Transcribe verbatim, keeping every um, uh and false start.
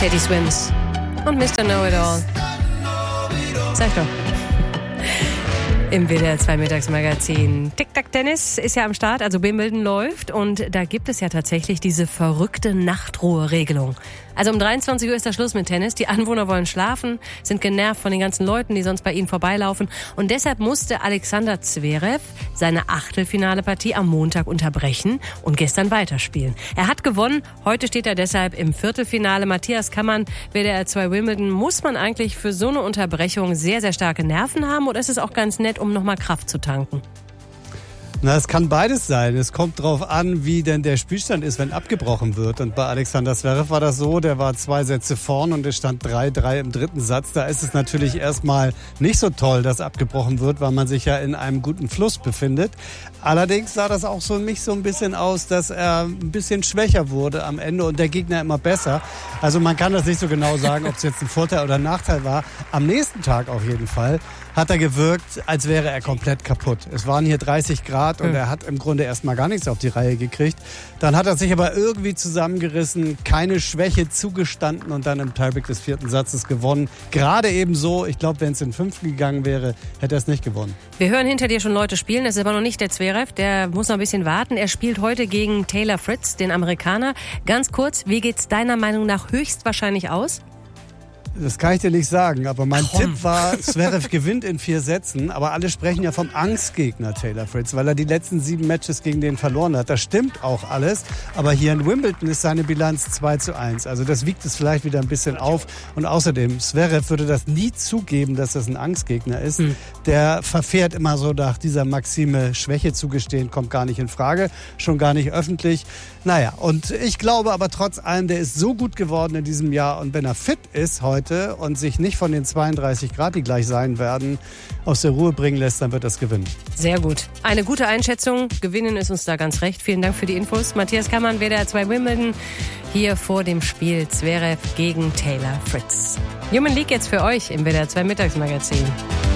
Teddy Swims und Mister Know-It-All. Sag doch. Im W D R zwei Mittagsmagazin. Tic-Tac-Tennis ist ja am Start, also Wimbledon läuft. Und da gibt es ja tatsächlich diese verrückte Nachtruheregelung. Also um dreiundzwanzig Uhr ist der Schluss mit Tennis. Die Anwohner wollen schlafen, sind genervt von den ganzen Leuten, die sonst bei ihnen vorbeilaufen. Und deshalb musste Alexander Zverev seine Achtelfinale-Partie am Montag unterbrechen und gestern weiterspielen. Er hat gewonnen. Heute steht er deshalb im Viertelfinale. Matthias Kammann, W D R zwei Wimbledon. Muss man eigentlich für so eine Unterbrechung sehr, sehr starke Nerven haben? Oder ist es auch ganz nett, um nochmal Kraft zu tanken? Na, es kann beides sein. Es kommt drauf an, wie denn der Spielstand ist, wenn abgebrochen wird. Und bei Alexander Zverev war das so, der war zwei Sätze vorn und es stand drei drei im dritten Satz. Da ist es natürlich erstmal nicht so toll, dass abgebrochen wird, weil man sich ja in einem guten Fluss befindet. Allerdings sah das auch so mich so ein bisschen aus, dass er ein bisschen schwächer wurde am Ende und der Gegner immer besser. Also man kann das nicht so genau sagen, ob es jetzt ein Vorteil oder ein Nachteil war. Am nächsten Tag auf jeden Fall hat er gewirkt, als wäre er komplett kaputt. Es waren hier dreißig Grad und er hat im Grunde erstmal gar nichts auf die Reihe gekriegt. Dann hat er sich aber irgendwie zusammengerissen, keine Schwäche zugestanden und dann im Tiebreak des vierten Satzes gewonnen. Gerade eben so, ich glaube, wenn es in fünften gegangen wäre, hätte er es nicht gewonnen. Wir hören hinter dir schon Leute spielen, das ist aber noch nicht der Zverev, der muss noch ein bisschen warten. Er spielt heute gegen Taylor Fritz, den Amerikaner. Ganz kurz, wie geht's deiner Meinung nach höchstwahrscheinlich aus? Das kann ich dir nicht sagen, aber mein Komm. Tipp war, Zverev gewinnt in vier Sätzen, aber alle sprechen ja vom Angstgegner Taylor Fritz, weil er die letzten sieben Matches gegen den verloren hat. Das stimmt auch alles, aber hier in Wimbledon ist seine Bilanz zwei zu eins. Also das wiegt es vielleicht wieder ein bisschen auf und außerdem, Zverev würde das nie zugeben, dass das ein Angstgegner ist. Hm. Der verfährt immer so nach dieser Maxime, Schwäche zugestehen, kommt gar nicht in Frage, schon gar nicht öffentlich. Naja, und ich glaube aber trotz allem, der ist so gut geworden in diesem Jahr und wenn er fit ist heute, und sich nicht von den zweiunddreißig Grad, die gleich sein werden, aus der Ruhe bringen lässt, dann wird das gewinnen. Sehr gut. Eine gute Einschätzung. Gewinnen ist uns da ganz recht. Vielen Dank für die Infos. Matthias Kammann, W D R zwei Wimbledon, hier vor dem Spiel Zverev gegen Taylor Fritz. Human League jetzt für euch im W D R zwei Mittagsmagazin.